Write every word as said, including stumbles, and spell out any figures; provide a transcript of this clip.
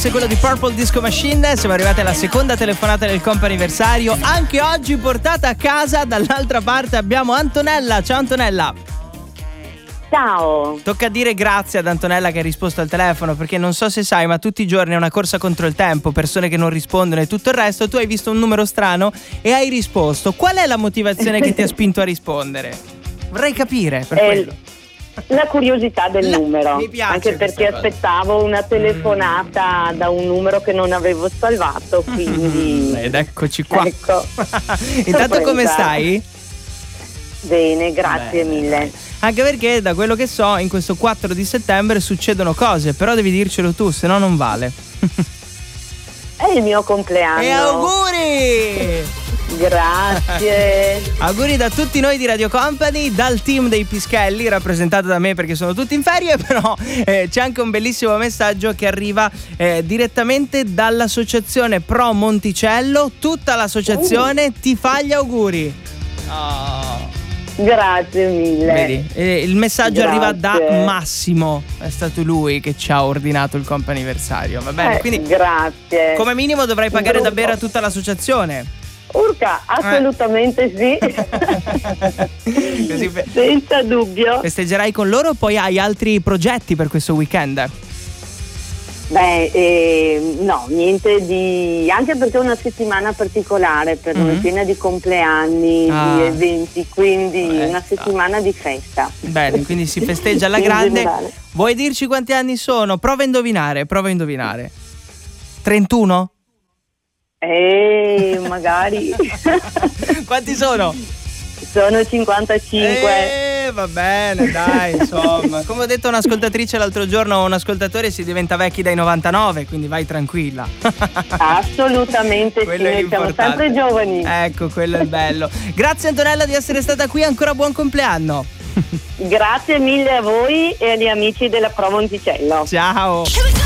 Remix, quello di Purple Disco Machine. Siamo arrivati alla seconda telefonata del comp'anniversario. Anche oggi portata a casa. Dall'altra parte abbiamo Antonella. Ciao Antonella. Ciao. Tocca dire grazie ad Antonella che ha risposto al telefono, perché non so se sai, ma tutti i giorni è una corsa contro il tempo, persone che non rispondono e tutto il resto. Tu hai visto un numero strano e hai risposto. Qual è la motivazione che ti ha spinto a rispondere? Vorrei capire per eh, quello. La curiosità del La, numero, mi piace anche perché cosa. aspettavo una telefonata mm. da un numero che non avevo salvato, quindi ed eccoci qua. Ecco. Intanto come stai? Bene, grazie Bene, mille. dai. Anche perché da quello che so in questo quattro di settembre succedono cose, però devi dircelo tu, se no non vale. È il mio compleanno. E auguri! Grazie. Auguri da tutti noi di Radio Company, dal team dei Pischelli, rappresentato da me perché sono tutti in ferie, però eh, c'è anche un bellissimo messaggio che arriva eh, direttamente dall'associazione Pro Monticello. Tutta l'associazione uh. ti fa gli auguri. Oh. Grazie mille. Vedi, eh, il messaggio Grazie. arriva da Massimo, è stato lui che ci ha ordinato il comp'anniversario, va bene? Eh, Quindi grazie. come minimo dovrai pagare Gruppo. da bere a tutta l'associazione. Urca, assolutamente eh. sì. Così fe- senza dubbio. Festeggerai con loro, poi hai altri progetti per questo weekend? Beh, eh, no, niente di... anche perché è una settimana particolare per noi, mm-hmm. piena di compleanni, ah. di eventi, quindi eh, una settimana ah. di festa. Bene, quindi si festeggia alla grande. Generale. Vuoi dirci quanti anni sono? Prova a indovinare, prova a indovinare. trentuno? Eh, magari. Quanti sono? Sono cinquantacinque. Eh, va bene, dai, insomma. Come ho detto a un'ascoltatrice l'altro giorno, un ascoltatore, si diventa vecchi dai novantanove, quindi vai tranquilla. Assolutamente sì, noi siamo sempre giovani. Ecco, quello è il bello. Grazie Antonella di essere stata qui, ancora buon compleanno. Grazie mille a voi e agli amici della Pro Monticello. Ciao.